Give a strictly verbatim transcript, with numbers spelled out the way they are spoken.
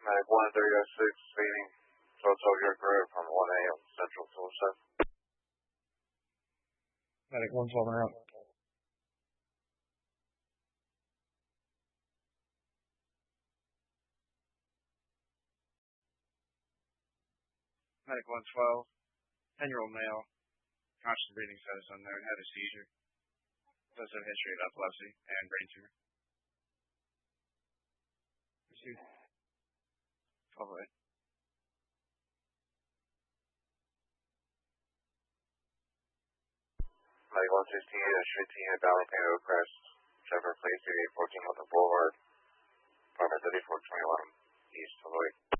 Medic one thirty oh six, speeding Total York Road from one A on Central Tulsa. Medic one twelve and out. Medic one twelve, ten-year-old male, conscious breathing status unknown, had a seizure. Does have a history of epilepsy and brain tumor. Proceed. twelve oh eight. Medic one sixteen, a street team at Valley Oakcrest. Trevor, please, thirty-eight fourteen on the boulevard. Apartment thirty-four twenty-one, East Lloyd.